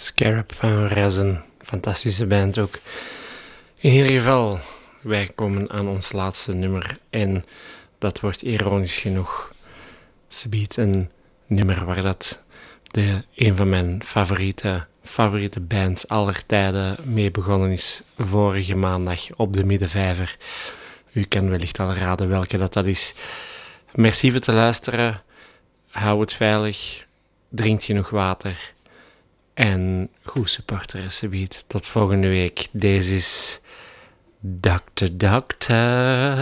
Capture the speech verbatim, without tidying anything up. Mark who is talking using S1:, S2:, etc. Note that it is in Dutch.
S1: Scarab van Rezen, fantastische band ook. In ieder geval, wij komen aan ons laatste nummer en dat wordt ironisch genoeg subiet een nummer waar dat de, een van mijn favoriete, favoriete bands aller tijden mee begonnen is vorige maandag op de Middenvijver. U kan wellicht al raden welke dat, dat is. Merci voor te luisteren. Hou het veilig. Drink genoeg water. En goed supporteren, subiet. Tot volgende week. Deze is dokter Dokter.